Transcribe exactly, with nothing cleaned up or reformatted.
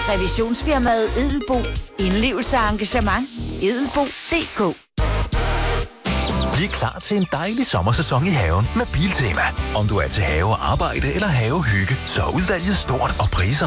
Revisionsfirmaet Edelbo. Indlevelse og engagement. edelbo punktum d k. Vi er klar til en dejlig sommersæson i haven med Biltema. Om du er til have og arbejde eller havehygge, så er udvalget stort og priserne